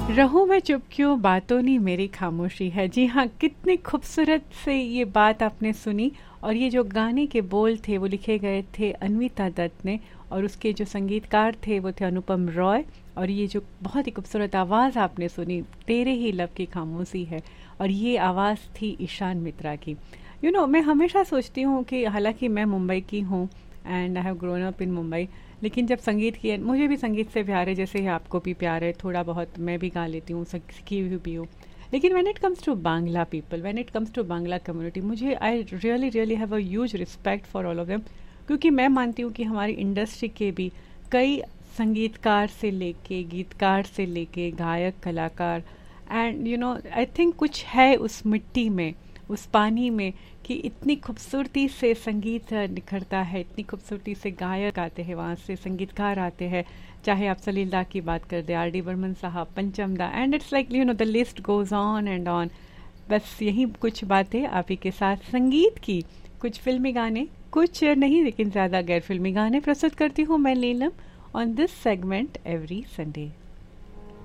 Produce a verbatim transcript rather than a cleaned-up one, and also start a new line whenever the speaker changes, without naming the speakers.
रहूं मैं चुप क्यों बातों नहीं मेरी खामोशी है। जी हाँ, कितनी खूबसूरत से ये बात आपने सुनी। और ये जो गाने के बोल थे वो लिखे गए थे अन्विता दत्त ने, और उसके जो संगीतकार थे वो थे अनुपम रॉय। और ये जो बहुत ही खूबसूरत आवाज़ आपने सुनी, तेरे ही लब की खामोशी है, और ये आवाज़ थी ईशान मित्रा की। यू you नो know, मैं हमेशा सोचती हूँ कि हालांकि मैं मुंबई की हूँ and I have grown up in Mumbai, लेकिन जब संगीत की, मुझे भी संगीत से प्यार है जैसे ही आपको भी प्यार है, थोड़ा बहुत मैं भी गा लेती हूँ, सीखी हुई भी हूँ। लेकिन when it comes to Bangla people, when it comes to Bangla community, मुझे I really really have a huge respect for all of them. क्योंकि मैं मानती हूँ कि हमारी इंडस्ट्री के भी कई संगीतकार से लेके गीतकार से लेके गायक कलाकार, and you know I think कुछ है उस मिट्टी में, उस पानी में, कि इतनी खूबसूरती से संगीत निखरता है, इतनी खूबसूरती से गायक आते हैं, वहाँ से संगीतकार आते हैं। चाहे आप सलील दा की बात कर दे, आर डी बर्मन साहब, पंचम दा, and it's like you know the list goes on and on. बस यही कुछ बातें आप ही के साथ संगीत की, कुछ फिल्मी गाने, कुछ नहीं लेकिन ज़्यादा गैर फिल्मी गाने प्रस्तुत करती हूँ मैं नीलम on this segment every Sunday.